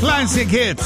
Classic Hits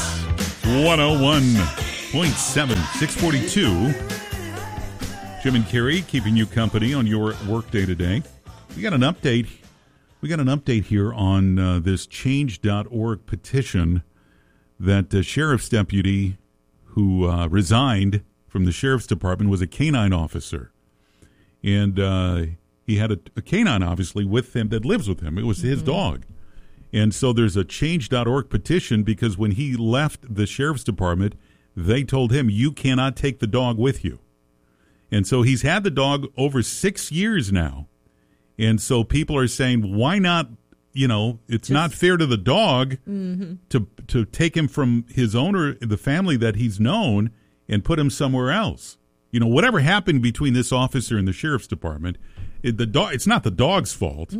101.7, 642. Jim and Carrie keeping you company on your work day today. We got an update. Here on this change.org petition that the sheriff's deputy who resigned from the sheriff's department was a canine officer. And he had a canine, obviously, with him that lives with him. It was his dog. And so there's a change.org petition because when he left the sheriff's department, they told him, you cannot take the dog with you. And so he's had the dog over 6 years now. And so people are saying, why not, it's not fair to the dog to take him from his owner, the family that he's known, and put him somewhere else. Whatever happened between this officer and the sheriff's department, it's not the dog's fault.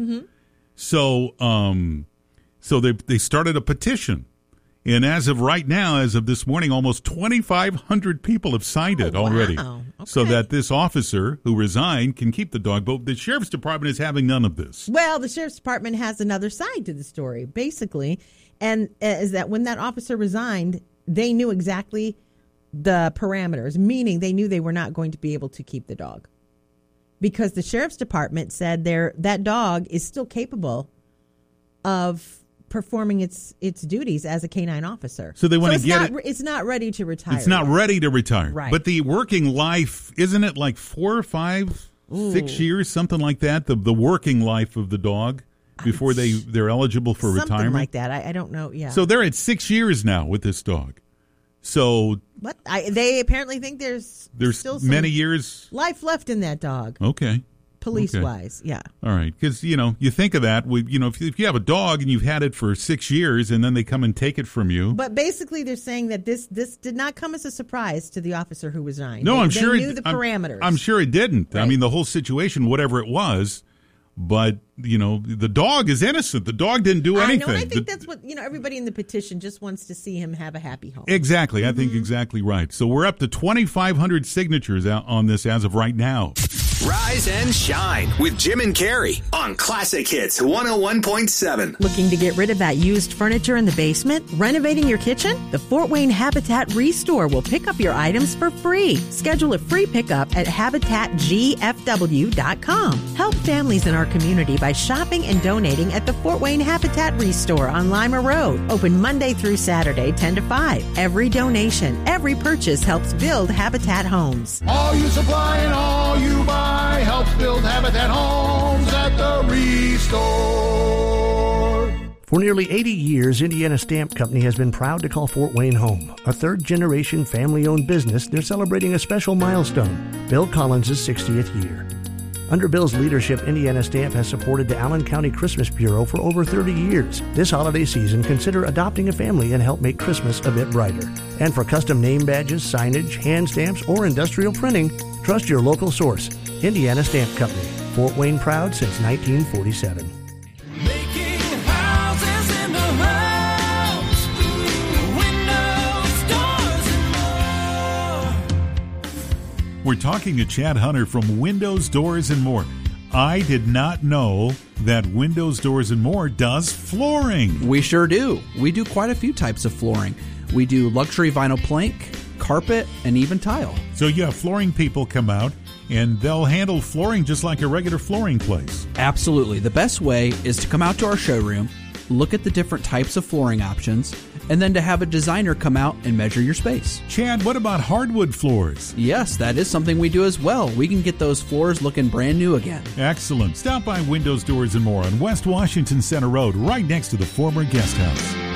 So they started a petition. And as of right now, as of this morning, almost 2,500 people have signed it already. Wow. Okay. So that this officer who resigned can keep the dog. But the sheriff's department is having none of this. Well, the sheriff's department has another side to the story, basically. And is that when that officer resigned, they knew exactly the parameters, meaning they knew they were not going to be able to keep the dog. Because the sheriff's department said that dog is still capable of performing its duties as a canine officer. So they want to get it. It's not ready to retire. It's not ready to retire. Right. But the working life, isn't it like 4 or 5, 6 years, something like that? The working life of the dog before they're eligible for something retirement? Something like that. I don't know. Yeah. So they're at 6 years now with this dog. So what? They apparently think there's still some many years life left in that dog. Okay. Police-wise, yeah. All right, because, you think of that. If you have a dog and you've had it for 6 years and then they come and take it from you. But basically they're saying that this did not come as a surprise to the officer who resigned. No, I'm sure they knew the parameters. I'm sure it didn't. Right. I mean, the whole situation, whatever it was. But, the dog is innocent. The dog didn't do anything. I know. I think that's what, everybody in the petition just wants to see him have a happy home. Exactly. I think exactly right. So we're up to 2,500 signatures out on this as of right now. Rise and shine with Jim and Carrie on Classic Hits 101.7. Looking to get rid of that used furniture in the basement? Renovating your kitchen? The Fort Wayne Habitat Restore will pick up your items for free. Schedule a free pickup at HabitatGFW.com. Help families in our community by shopping and donating at the Fort Wayne Habitat Restore on Lima Road. Open Monday through Saturday, 10 to 5. Every donation, every purchase helps build Habitat homes. All you supply and all you buy helps build Habitat homes at the Restore. For nearly 80 years, Indiana Stamp Company has been proud to call Fort Wayne home. A third-generation family-owned business, they're celebrating a special milestone, Bill Collins' 60th year. Under Bill's leadership, Indiana Stamp has supported the Allen County Christmas Bureau for over 30 years. This holiday season, consider adopting a family and help make Christmas a bit brighter. And for custom name badges, signage, hand stamps, or industrial printing, trust your local source, Indiana Stamp Company. Fort Wayne proud since 1947. Making houses in the house, windows, doors, and more. We're talking to Chad Hunter from Windows, Doors, and More. I did not know that Windows, Doors, and More does flooring. We sure do. We do quite a few types of flooring. We do luxury vinyl plank, carpet, and even tile. So you have flooring people come out, and they'll handle flooring just like a regular flooring place. Absolutely. The best way is to come out to our showroom, look at the different types of flooring options, and then to have a designer come out and measure your space. Chad, what about hardwood floors? Yes, that is something we do as well. We can get those floors looking brand new again. Excellent. Stop by Windows, Doors, and More on West Washington Center Road, right next to the former guest house.